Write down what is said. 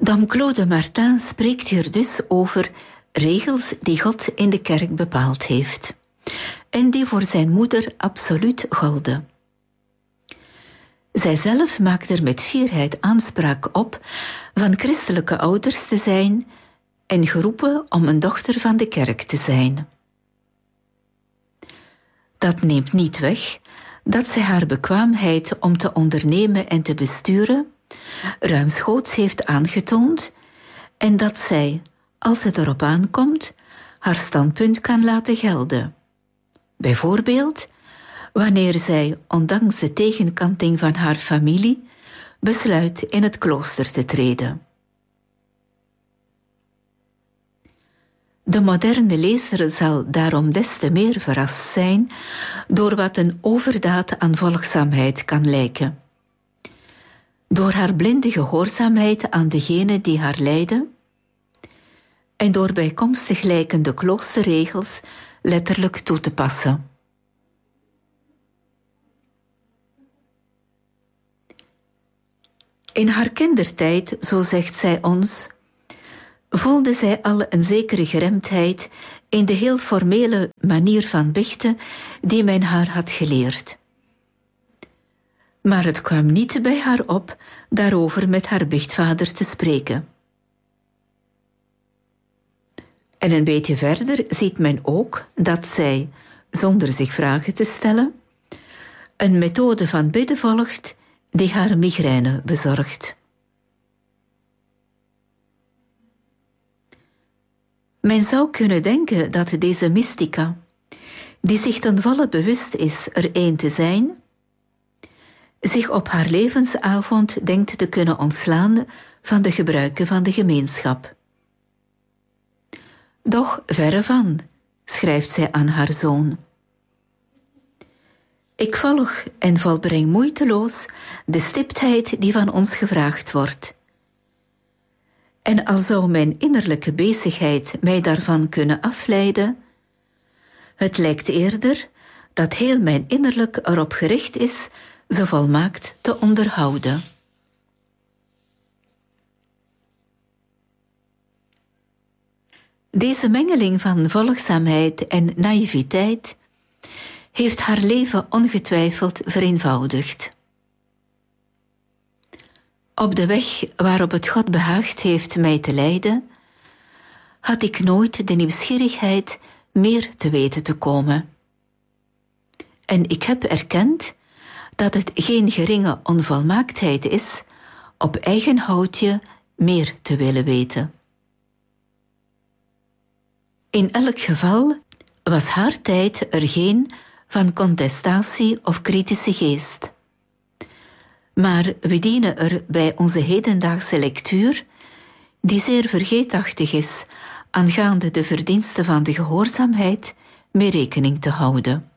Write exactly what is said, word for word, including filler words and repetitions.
Dom Claude Martin spreekt hier dus over regels die God in de kerk bepaald heeft en die voor zijn moeder absoluut golden. Zijzelf maakt er met fierheid aanspraak op van christelijke ouders te zijn en geroepen om een dochter van de kerk te zijn. Dat neemt niet weg dat zij haar bekwaamheid om te ondernemen en te besturen ruimschoots heeft aangetoond en dat zij, als het erop aankomt, haar standpunt kan laten gelden. Bijvoorbeeld wanneer zij, ondanks de tegenkanting van haar familie, besluit in het klooster te treden. De moderne lezer zal daarom des te meer verrast zijn door wat een overdaad aan volgzaamheid kan lijken. Door haar blinde gehoorzaamheid aan degene die haar leiden en door bijkomstig lijkende kloosterregels letterlijk toe te passen. In haar kindertijd, zo zegt zij ons, voelde zij al een zekere geremdheid in de heel formele manier van biechten die men haar had geleerd. Maar het kwam niet bij haar op daarover met haar biechtvader te spreken. En een beetje verder ziet men ook dat zij, zonder zich vragen te stellen, een methode van bidden volgt die haar migraine bezorgt. Men zou kunnen denken dat deze mystica, die zich ten volle bewust is er één te zijn, zich op haar levensavond denkt te kunnen ontslaan van de gebruiken van de gemeenschap. Doch verre van, schrijft zij aan haar zoon. Ik volg en volbreng moeiteloos de stiptheid die van ons gevraagd wordt. En al zou mijn innerlijke bezigheid mij daarvan kunnen afleiden, het lijkt eerder dat heel mijn innerlijk erop gericht is ze volmaakt te onderhouden. Deze mengeling van volgzaamheid en naïviteit heeft haar leven ongetwijfeld vereenvoudigd. Op de weg waarop het God behaagd heeft mij te leiden, had ik nooit de nieuwsgierigheid meer te weten te komen. En ik heb erkend dat het geen geringe onvolmaaktheid is op eigen houtje meer te willen weten. In elk geval was haar tijd er geen van contestatie of kritische geest. Maar we dienen er bij onze hedendaagse lectuur, die zeer vergeetachtig is aangaande de verdiensten van de gehoorzaamheid, mee rekening te houden.